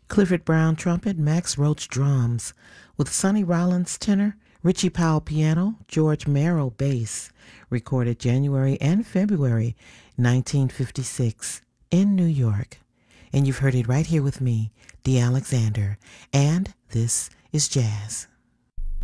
Clifford Brown trumpet, Max Roach drums, with Sonny Rollins tenor, Richie Powell piano, George Merrill bass, recorded January and February 1956 in New York. And you've heard it right here with me, Dee Alexander, and this is Jazz.